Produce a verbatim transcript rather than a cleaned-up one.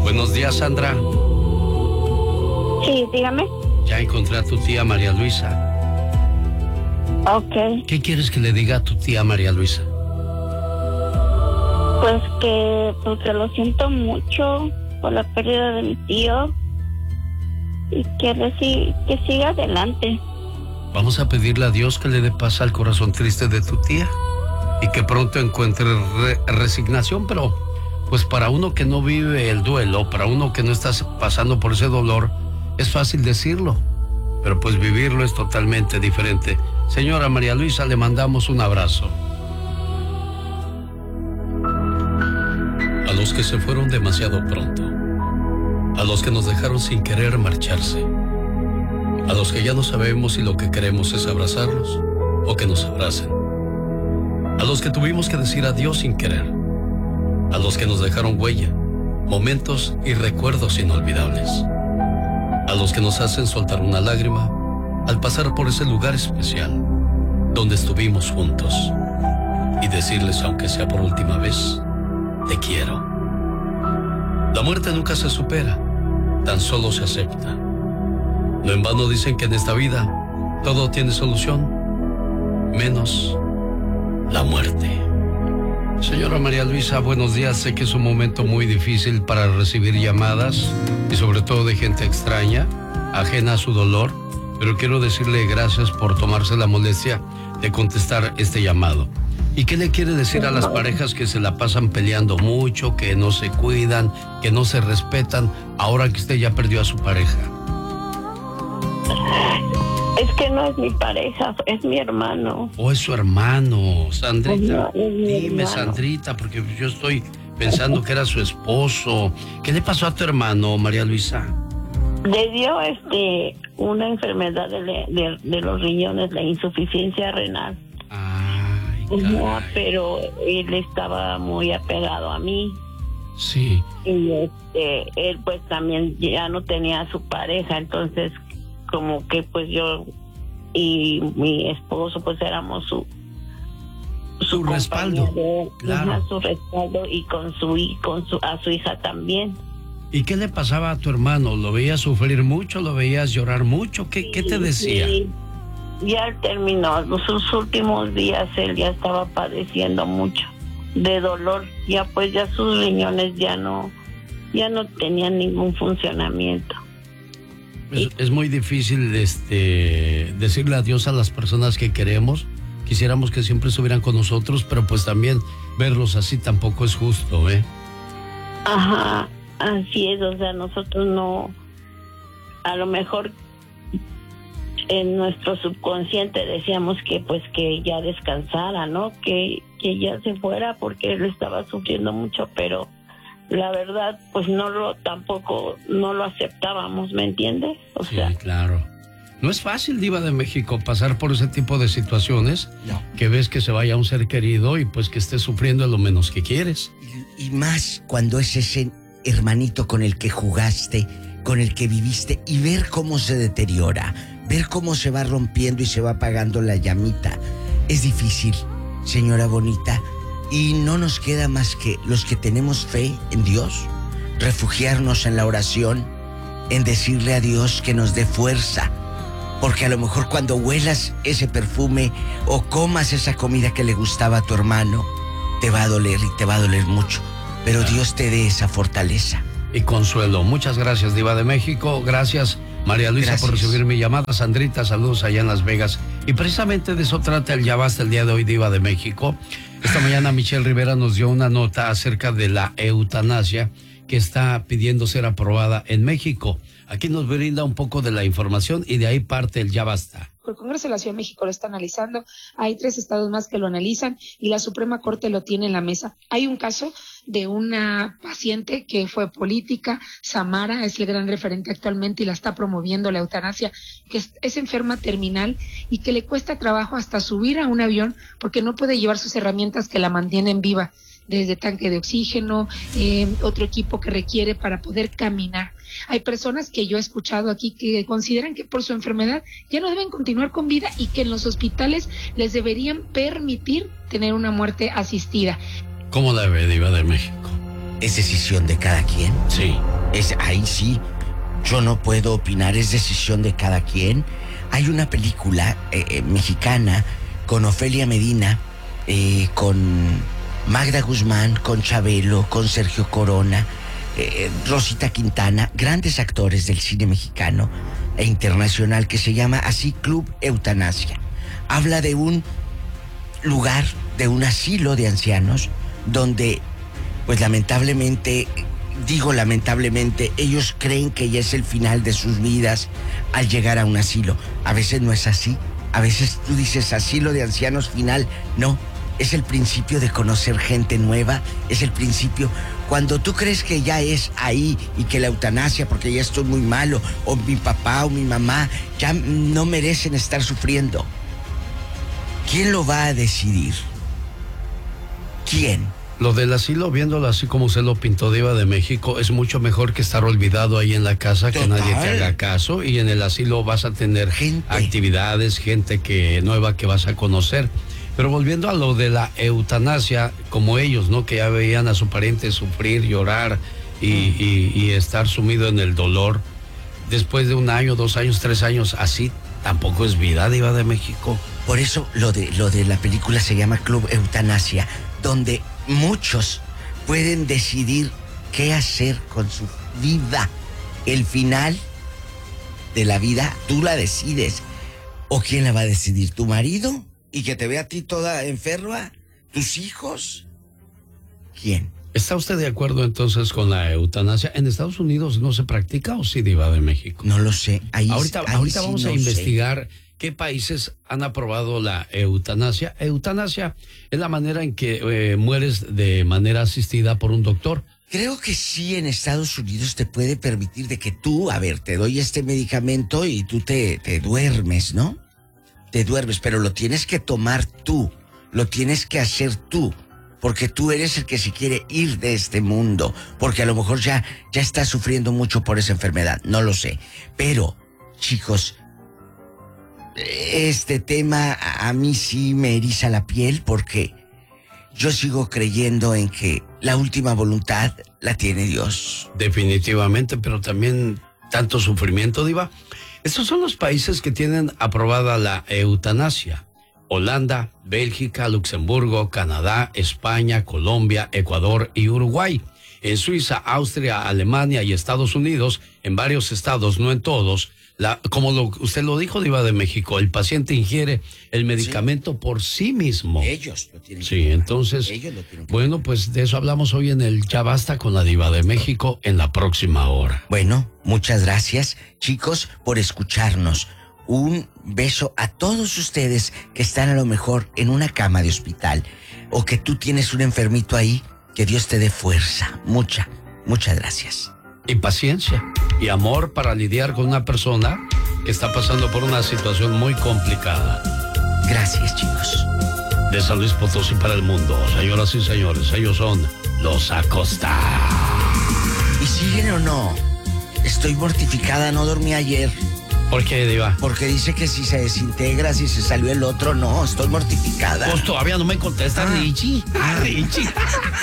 Buenos días, Sandra. Sí, dígame. Ya encontré a tu tía María Luisa. Ok. ¿Qué quieres que le diga a tu tía María Luisa? Pues que, pues que lo siento mucho por la pérdida de mi tío y que, reci- que siga adelante. Vamos a pedirle a Dios que le dé paz al corazón triste de tu tía y que pronto encuentre re- resignación, pero pues para uno que no vive el duelo, para uno que no está pasando por ese dolor, es fácil decirlo, pero pues vivirlo es totalmente diferente. Señora María Luisa, le mandamos un abrazo. A los que se fueron demasiado pronto, a los que nos dejaron sin querer marcharse, a los que ya no sabemos si lo que queremos es abrazarlos o que nos abracen, a los que tuvimos que decir adiós sin querer, a los que nos dejaron huella, momentos y recuerdos inolvidables, a los que nos hacen soltar una lágrima al pasar por ese lugar especial donde estuvimos juntos y decirles, aunque sea por última vez, te quiero. La muerte nunca se supera, tan solo se acepta. No en vano dicen que en esta vida todo tiene solución, menos la muerte. Señora María Luisa, buenos días. Sé que es un momento muy difícil para recibir llamadas y sobre todo de gente extraña, ajena a su dolor, pero quiero decirle gracias por tomarse la molestia de contestar este llamado. ¿Y qué le quiere decir a las parejas que se la pasan peleando mucho, que no se cuidan, que no se respetan, ahora que usted ya perdió a su pareja? Es que no es mi pareja, es mi hermano. ¿O es su hermano, Sandrita? No, es mi Dime, hermano. Sandrita, porque yo estoy pensando que era su esposo. ¿Qué le pasó a tu hermano, María Luisa? Le dio este una enfermedad de, le- de, de los riñones, la insuficiencia renal. Ay, No, caray. pero él estaba muy apegado a mí. Sí. Y este, él pues también ya no tenía a su pareja, entonces como que pues yo y mi esposo pues éramos su Su respaldo, compañero, claro. ajá, su respaldo y con su hi- con su a su hija también. ¿Y qué le pasaba a tu hermano? ¿Lo veías sufrir mucho? ¿Lo veías llorar mucho? ¿Qué, qué te decía? Sí, ya terminó sus últimos días, él ya estaba padeciendo mucho de dolor, ya pues ya sus riñones ya no ya no tenían ningún funcionamiento. Es, es muy difícil este, decirle adiós a las personas que queremos. Quisiéramos que siempre estuvieran con nosotros, pero pues también verlos así tampoco es justo, ¿eh? Ajá, así es, o sea, nosotros no, a lo mejor en nuestro subconsciente decíamos que pues que ya descansara, ¿no? Que, que ya se fuera porque él estaba sufriendo mucho, pero la verdad pues no lo, tampoco, no lo aceptábamos, ¿me entiendes? O Sí, sea, claro. No es fácil, Diva de México, pasar por ese tipo de situaciones. No. Que ves que se vaya un ser querido y pues que esté sufriendo lo menos que quieres. Y, y más cuando es ese hermanito con el que jugaste, con el que viviste, y ver cómo se deteriora, ver cómo se va rompiendo y se va apagando la llamita. Es difícil, señora bonita, y no nos queda más que los que tenemos fe en Dios, refugiarnos en la oración, en decirle a Dios que nos dé fuerza, porque a lo mejor cuando huelas ese perfume o comas esa comida que le gustaba a tu hermano, te va a doler y te va a doler mucho, pero Dios te dé esa fortaleza. Y consuelo. Muchas gracias, Diva de México. Gracias, María Luisa, Gracias. por recibir mi llamada. Sandrita, saludos allá en Las Vegas. Y precisamente de eso trata el Ya Basta el día de hoy, Diva de México. Esta mañana Michelle Rivera nos dio una nota acerca de la eutanasia que está pidiendo ser aprobada en México. Aquí nos brinda un poco de la información y de ahí parte el Ya Basta. El Congreso de la Ciudad de México lo está analizando, hay tres estados más que lo analizan y la Suprema Corte lo tiene en la mesa. Hay un caso de una paciente que fue política, Samara es el gran referente actualmente y la está promoviendo la eutanasia, que es, es enferma terminal y que le cuesta trabajo hasta subir a un avión porque no puede llevar sus herramientas que la mantienen viva, desde tanque de oxígeno, eh, otro equipo que requiere para poder caminar. Hay personas que yo he escuchado aquí que consideran que por su enfermedad ya no deben continuar con vida y que en los hospitales les deberían permitir tener una muerte asistida. ¿Cómo la ve, Diva de México? Es decisión de cada quien. Sí. Es, ahí sí, yo no puedo opinar, es decisión de cada quien. Hay una película eh, eh, mexicana con Ofelia Medina, eh, con Magda Guzmán, con Chabelo, con Sergio Corona, eh, Rosita Quintana, grandes actores del cine mexicano e internacional, que se llama así Club Eutanasia. Habla de un lugar, de un asilo de ancianos, donde, pues lamentablemente, digo lamentablemente, ellos creen que ya es el final de sus vidas al llegar a un asilo. A veces no es así. A veces tú dices asilo de ancianos final. No, es el principio de conocer gente nueva. Es el principio. Cuando tú crees que ya es ahí y que la eutanasia, porque ya estoy muy malo, o mi papá o mi mamá ya no merecen estar sufriendo, ¿quién lo va a decidir? ¿Quién? Lo del asilo, viéndolo así como se lo pintó Diva de México, es mucho mejor que estar olvidado ahí en la casa, que Total. nadie te haga caso, y en el asilo vas a tener Gente. actividades, gente que nueva que vas a conocer. Pero volviendo a lo de la eutanasia, como ellos, ¿no? Que ya veían a su pariente sufrir, llorar y, y, y estar sumido en el dolor, después de un año, dos años, tres años, así tampoco es vida, Diva de México. Por eso lo de, lo de la película se llama Club Eutanasia, donde muchos pueden decidir qué hacer con su vida. El final de la vida, tú la decides. ¿O quién la va a decidir? ¿Tu marido? ¿Y que te vea a ti toda enferma? ¿Tus hijos? ¿Quién? ¿Está usted de acuerdo entonces con la eutanasia? ¿En Estados Unidos no se practica o sí, Diva de México? No lo sé. Ahí, Ahorita, ahí ahorita sí vamos no a sé. investigar qué países han aprobado la eutanasia. Eutanasia es la manera en que eh, mueres de manera asistida por un doctor. Creo que sí, en Estados Unidos te puede permitir de que tú, a ver, te doy este medicamento y tú te, te duermes, ¿no? Te duermes, pero lo tienes que tomar tú, lo tienes que hacer tú, porque tú eres el que se quiere ir de este mundo, porque a lo mejor ya, ya estás sufriendo mucho por esa enfermedad, no lo sé. Pero, chicos, este tema a, a mí sí me eriza la piel, porque yo sigo creyendo en que la última voluntad la tiene Dios. Definitivamente, pero también tanto sufrimiento, Diva. Estos son los países que tienen aprobada la eutanasia: Holanda, Bélgica, Luxemburgo, Canadá, España, Colombia, Ecuador y Uruguay. En Suiza, Austria, Alemania y Estados Unidos, en varios estados, no en todos, la, como lo, usted lo dijo, Diva de México, el paciente ingiere el medicamento sí. por sí mismo. Ellos lo tienen Sí, que entonces, Ellos lo tienen que bueno, pues de eso hablamos hoy en el Ya Basta con la Diva de México en la próxima hora. Bueno, muchas gracias, chicos, por escucharnos. Un beso a todos ustedes que están a lo mejor en una cama de hospital, o que tú tienes un enfermito ahí. Que Dios te dé fuerza, mucha, muchas gracias. Y paciencia y amor para lidiar con una persona que está pasando por una situación muy complicada. Gracias, chicos. De San Luis Potosí para el mundo, señoras y señores, ellos son los Acosta. ¿Y siguen o no? Estoy mortificada, no dormí ayer. ¿Por qué, Diva? Porque dice que si se desintegra, si se salió el otro, no, estoy mortificada. Pues todavía no me contesta, Ah. Richie. Ah, Richie.